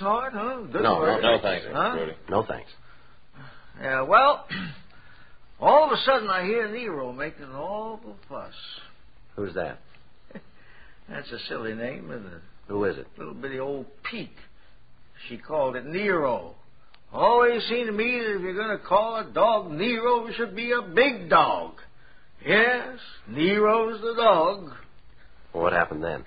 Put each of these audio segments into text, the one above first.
snort, huh? Good No, word. no thanks, huh? Brody. No thanks. Yeah, well, all of a sudden I hear Nero making an awful fuss. Who's that? That's a silly name, isn't it? Who is it? Little bitty old Pete. She called it Nero. Always seemed to me that if you're going to call a dog Nero, it should be a big dog. Yes, Nero's the dog. Well, what happened then?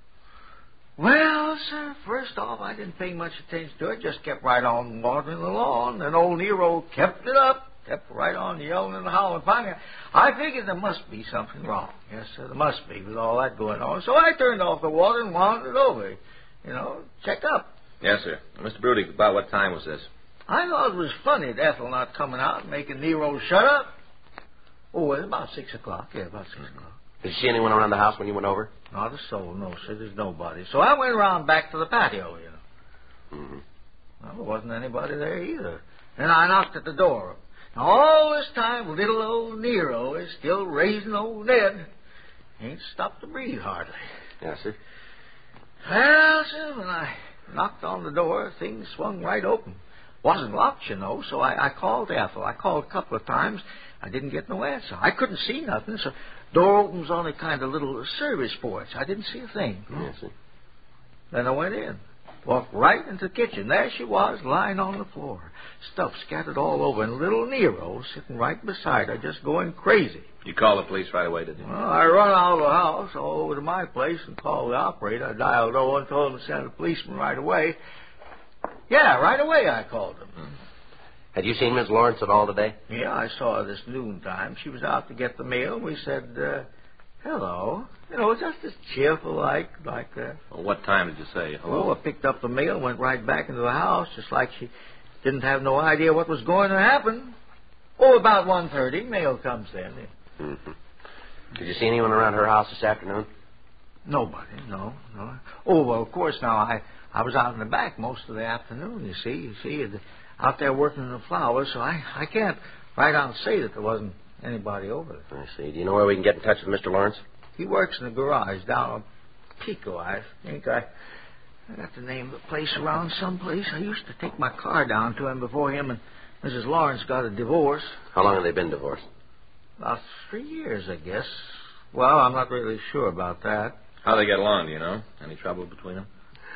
Well, sir, first off, I didn't pay much attention to it. Just kept right on watering the lawn. And old Nero kept it up. Kept right on yelling and howling. Finally, I figured there must be something wrong. Yes, sir, there must be with all that going on. So I turned off the water and wandered over. Check up. Yes, sir. Mr. Brody, about what time was this? I thought it was funny, Ethel not coming out and making Nero shut up. Oh, it was about 6 o'clock. Yeah, about 6 o'clock. Did you see anyone around the house when you went over? Not a soul, no, sir. There's nobody. So I went around back to the patio, Mm-hmm. Well, there wasn't anybody there either. Then I knocked at the door. Now, all this time, little old Nero is still raising old Ned. Ain't stopped to breathe hardly. Yes, sir. Well, sir, when I knocked on the door, things swung right open. Wasn't locked, so I called Ethel. I called a couple of times. I didn't get no answer. I couldn't see nothing, so door opens on a kind of little service porch. I didn't see a thing. Yes, sir. Then I went in. Walked right into the kitchen. There she was, lying on the floor. Stuff scattered all over, and little Nero sitting right beside her, just going crazy. You called the police right away, didn't you? Well, I run out of the house, all over to my place, and called the operator. I dialed 0 and told him to send a policeman right away. Yeah, right away I called him. Had you seen Miss Lawrence at all today? Yeah, I saw her this noontime. She was out to get the mail. We said, hello. Just as cheerful like that. Well, what time did you say hello? Oh, I picked up the mail, went right back into the house, just like she didn't have no idea what was going to happen. Oh, about 1:30, mail comes then. Mm-hmm. Did you see anyone around her house this afternoon? Nobody, no. Oh, well, of course, now, I was out in the back most of the afternoon, you see, out there working in the flowers, so I can't right out say that there wasn't anybody over there. I see. Do you know where we can get in touch with Mr. Lawrence? He works in the garage down on Pico, I think. I got the name of the place around someplace. I used to take my car down to him before him and Mrs. Lawrence got a divorce. How long have they been divorced? About 3 years, I guess. Well, I'm not really sure about that. How they get along, do you know? Any trouble between them?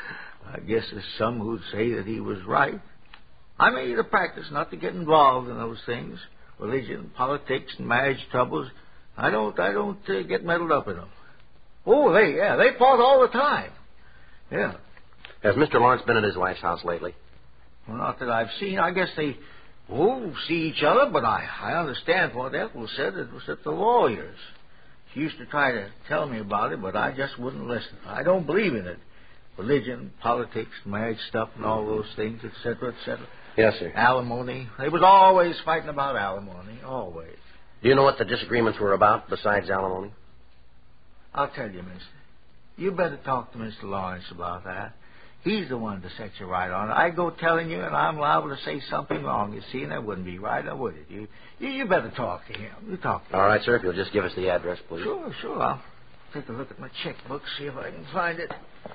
I guess there's some who'd say that he was right. I made it a practice not to get involved in those things. Religion, politics, and marriage troubles. I don't get meddled up in them. Oh, they fought all the time. Yeah. Has Mr. Lawrence been at his wife's house lately? Well, not that I've seen. I guess they, see each other, but I understand what Ethel said. It was at the lawyer's. She used to try to tell me about it, but I just wouldn't listen. I don't believe in it. Religion, politics, marriage stuff, and all those things, etc., etc. Yes, sir. Alimony. They was always fighting about alimony, always. Do you know what the disagreements were about besides alimony? I'll tell you, mister. You better talk to Mr. Lawrence about that. He's the one to set you right on it. I go telling you, and I'm liable to say something wrong, you see, and that wouldn't be right, now would it? You better talk to him. You talk to him. All right, sir, if you'll just give us the address, please. Sure. I'll take a look at my checkbook, see if I can find it.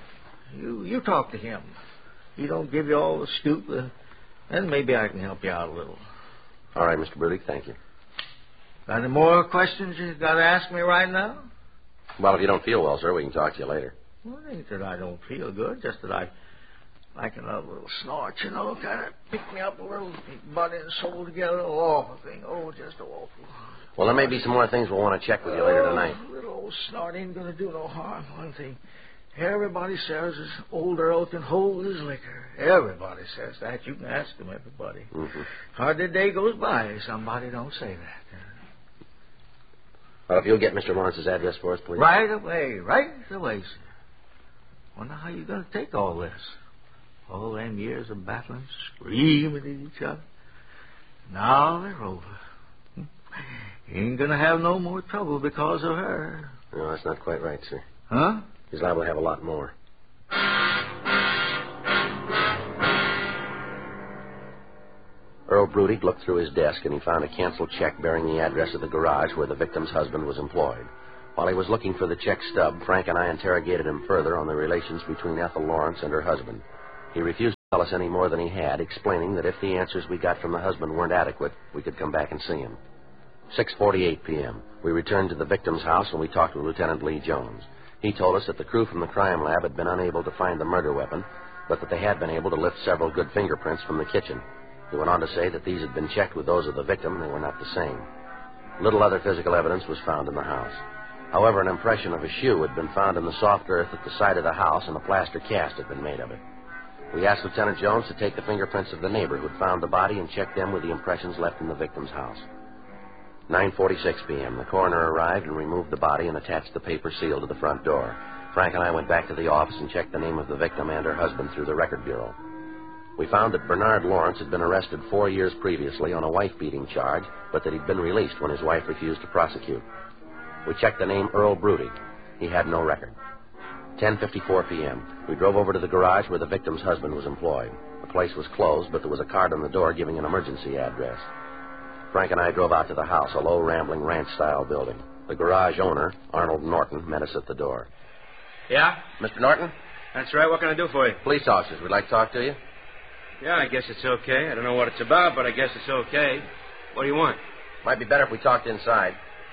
You talk to him. He don't give you all the scoop, then maybe I can help you out a little. All right, Mr. Burdick, thank you. Got any more questions you got to ask me right now? Well, if you don't feel well, sir, we can talk to you later. Well, it ain't that I don't feel good, just that I like another little snort, kind of pick me up a little, body and soul together, an awful thing. Oh, just awful. Well, there may be some more things we'll want to check with you later tonight. A little old snort ain't going to do no harm. One thing, everybody says is old Earl can hold his liquor. Everybody says that. You can ask them, everybody. Mm-hmm. Hardly a day goes by somebody don't say that. Well, if you'll get Mr. Lawrence's address for us, please. Right away, sir. Wonder how you're going to take all this. All them years of battling, screaming at each other. Now they're over. You ain't going to have no more trouble because of her. No, that's not quite right, sir. Huh? He's liable to have a lot more. Earl Brudig looked through his desk, and he found a canceled check bearing the address of the garage where the victim's husband was employed. While he was looking for the check stub, Frank and I interrogated him further on the relations between Ethel Lawrence and her husband. He refused tell us any more than he had, explaining that if the answers we got from the husband weren't adequate, we could come back and see him. 6:48 p.m. We returned to the victim's house and we talked with Lieutenant Lee Jones. He told us that the crew from the crime lab had been unable to find the murder weapon, but that they had been able to lift several good fingerprints from the kitchen. He went on to say that these had been checked with those of the victim and they were not the same. Little other physical evidence was found in the house. However, an impression of a shoe had been found in the soft earth at the side of the house, and a plaster cast had been made of it. We asked Lieutenant Jones to take the fingerprints of the neighbor who had found the body and check them with the impressions left in the victim's house. 9:46 p.m. The coroner arrived and removed the body and attached the paper seal to the front door. Frank and I went back to the office and checked the name of the victim and her husband through the record bureau. We found that Bernard Lawrence had been arrested 4 years previously on a wife-beating charge, but that he'd been released when his wife refused to prosecute. We checked the name Earl Brudig. He had no record. 10:54 p.m. We drove over to the garage where the victim's husband was employed. The place was closed, but there was a card on the door giving an emergency address. Frank and I drove out to the house, a low, rambling ranch-style building. The garage owner, Arnold Norton, met us at the door. Yeah? Mr. Norton? That's right. What can I do for you? Police officers. We'd like to talk to you. Yeah, I guess it's okay. I don't know what it's about, but I guess it's okay. What do you want? Might be better if we talked inside.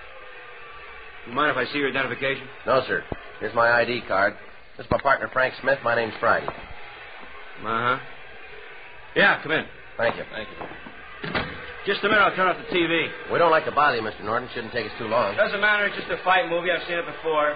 You mind if I see your identification? No, sir. Here's my ID card. This is my partner, Frank Smith. My name's Friday. Uh-huh. Yeah, come in. Thank you. Thank you. Just a minute, I'll turn off the TV. We don't like to bother you, Mr. Norton. Shouldn't take us too long. Doesn't matter, it's just a fight movie. I've seen it before.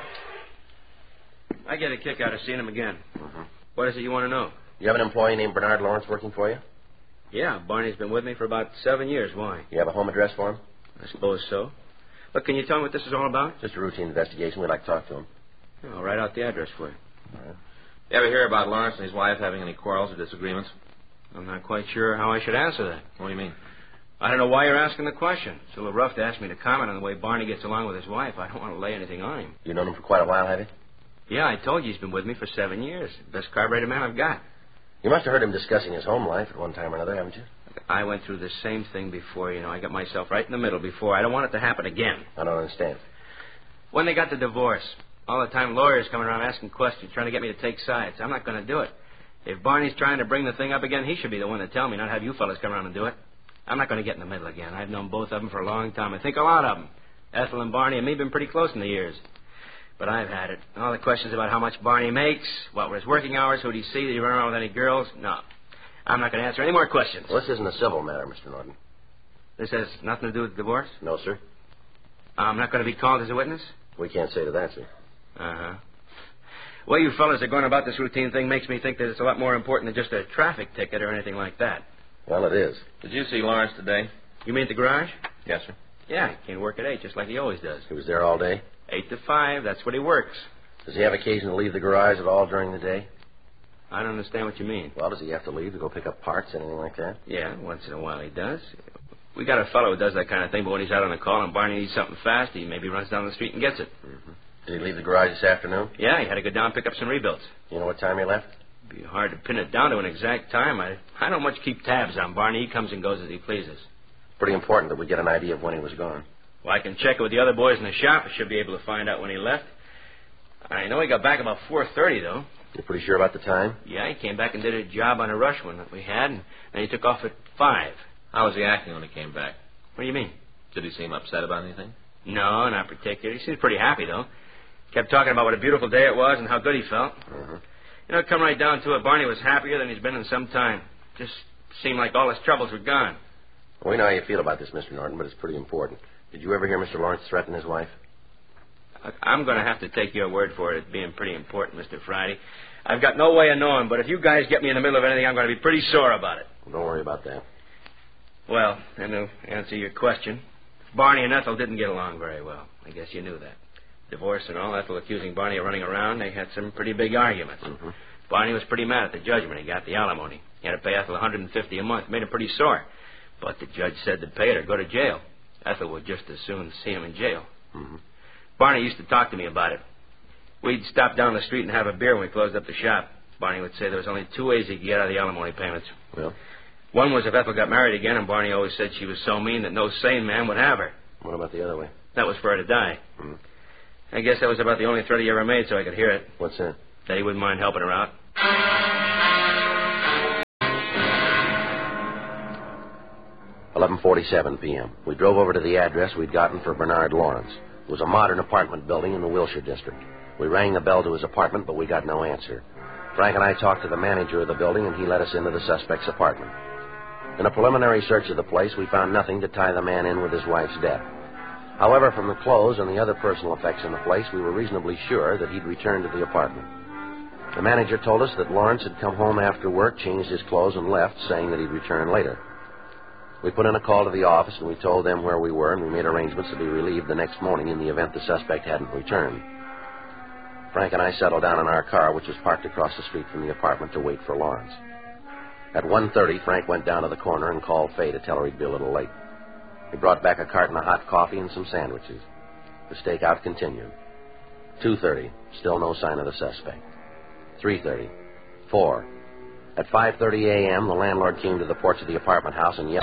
I get a kick out of seeing him again. Mm-hmm. What is it you want to know? You have an employee named Bernard Lawrence working for you? Yeah, Barney's been with me for about 7 years. Why? You have a home address for him? I suppose so. Look, can you tell me what this is all about? Just a routine investigation. We'd like to talk to him. I'll write out the address for you. All right. You ever hear about Lawrence and his wife having any quarrels or disagreements? I'm not quite sure how I should answer that. What do you mean? I don't know why you're asking the question. It's a little rough to ask me to comment on the way Barney gets along with his wife. I don't want to lay anything on him. You've known him for quite a while, have you? Yeah, I told you he's been with me for 7 years. Best carburetor man I've got. You must have heard him discussing his home life at one time or another, haven't you? I went through the same thing before, you know. I got myself right in the middle before. I don't want it to happen again. I don't understand. When they got the divorce, all the time lawyers coming around asking questions, trying to get me to take sides. I'm not going to do it. If Barney's trying to bring the thing up again, he should be the one to tell me, not have you fellas come around and do it. I'm not going to get in the middle again. I've known both of them for a long time. I think a lot of them. Ethel and Barney and me have been pretty close in the years. But I've had it. All the questions about how much Barney makes, what were his working hours, who'd he see, did he run around with any girls? No. I'm not going to answer any more questions. Well, this isn't a civil matter, Mr. Norton. This has nothing to do with the divorce? No, sir. I'm not going to be called as a witness? We can't say to that, sir. Uh-huh. The way you fellas are going about this routine thing makes me think that it's a lot more important than just a traffic ticket or anything like that. Well, it is. Did you see Lawrence today? You mean at the garage? Yes, sir. Yeah, he came to work at 8, just like he always does. He was there all day? 8 to 5, that's what he works. Does he have occasion to leave the garage at all during the day? I don't understand what you mean. Well, does he have to leave to go pick up parts, anything like that? Yeah, once in a while he does. We got a fellow who does that kind of thing, but when he's out on a call and Barney needs something fast, he maybe runs down the street and gets it. Mm-hmm. Did he leave the garage this afternoon? Yeah, he had to go down and pick up some rebuilds. You know what time he left? It'd be hard to pin it down to an exact time. I don't much keep tabs on Barney. He comes and goes as he pleases. Pretty important that we get an idea of when he was gone. Well, I can check it with the other boys in the shop. I should be able to find out when he left. I know he got back about 4:30, though. You're pretty sure about the time? Yeah, he came back and did a job on a rush one that we had, and then he took off at 5. How was he acting when he came back? What do you mean? Did he seem upset about anything? No, not particularly. He seemed pretty happy, though. Kept talking about what a beautiful day it was and how good he felt. Uh-huh. You know, come right down to it, Barney was happier than he's been in some time. Just seemed like all his troubles were gone. Well, we know how you feel about this, Mr. Norton, but it's pretty important. Did you ever hear Mr. Lawrence threaten his wife? I'm going to have to take your word for it as being pretty important, Mr. Friday. I've got no way of knowing, but if you guys get me in the middle of anything, I'm going to be pretty sore about it. Well, don't worry about that. Well, and to answer your question, Barney and Ethel didn't get along very well. I guess you knew that. Divorce and all, Ethel accusing Barney of running around, they had some pretty big arguments. Mm-hmm. Barney was pretty mad at the judge when he got the alimony. He had to pay Ethel $150 a month. Made him pretty sore. But the judge said to pay it or go to jail. Ethel would just as soon see him in jail. Mm-hmm. Barney used to talk to me about it. We'd stop down the street and have a beer when we closed up the shop. Barney would say there was only 2 ways he could get out of the alimony payments. Well? One was if Ethel got married again, and Barney always said she was so mean that no sane man would have her. What about the other way? That was for her to die. Mm-hmm. I guess that was about the only threat he ever made so I could hear it. What's that? That he wouldn't mind helping her out. 11:47 p.m. We drove over to the address we'd gotten for Bernard Lawrence. It was a modern apartment building in the Wilshire district. We rang the bell to his apartment, but we got no answer. Frank and I talked to the manager of the building, and he let us into the suspect's apartment. In a preliminary search of the place, we found nothing to tie the man in with his wife's death. However, from the clothes and the other personal effects in the place, we were reasonably sure that he'd returned to the apartment. The manager told us that Lawrence had come home after work, changed his clothes, and left, saying that he'd return later. We put in a call to the office, and we told them where we were, and we made arrangements to be relieved the next morning in the event the suspect hadn't returned. Frank and I settled down in our car, which was parked across the street from the apartment, to wait for Lawrence. At 1:30, Frank went down to the corner and called Fay to tell her he'd be a little late. He brought back a carton of hot coffee and some sandwiches. The stakeout continued. 2:30, still no sign of the suspect. 3:30, 4. At 5:30 a.m., the landlord came to the porch of the apartment house and yelled.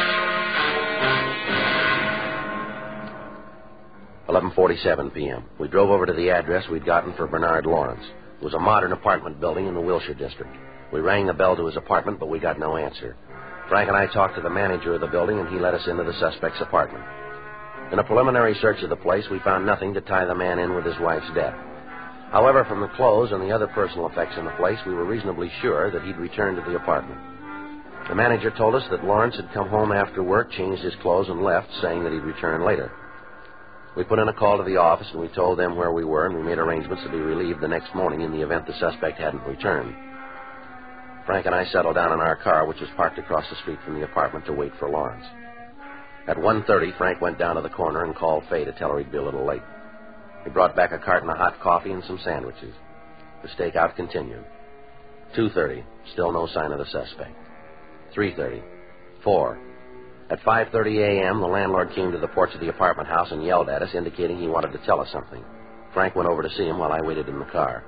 11:47 p.m. We drove over to the address we'd gotten for Bernard Lawrence. It was a modern apartment building in the Wilshire district. We rang the bell to his apartment, but we got no answer. Frank and I talked to the manager of the building, and he let us into the suspect's apartment. In a preliminary search of the place, we found nothing to tie the man in with his wife's death. However, from the clothes and the other personal effects in the place, we were reasonably sure that he'd returned to the apartment. The manager told us that Lawrence had come home after work, changed his clothes, and left, saying that he'd return later. We put in a call to the office, and we told them where we were, and we made arrangements to be relieved the next morning in the event the suspect hadn't returned. Frank and I settled down in our car, which was parked across the street from the apartment, to wait for Lawrence. At 1:30, Frank went down to the corner and called Fay to tell her he'd be a little late. He brought back a carton of hot coffee and some sandwiches. The stakeout continued. 2:30, still no sign of the suspect. 3:30, 4. At 5:30 a.m., the landlord came to the porch of the apartment house and yelled at us, indicating he wanted to tell us something. Frank went over to see him while I waited in the car.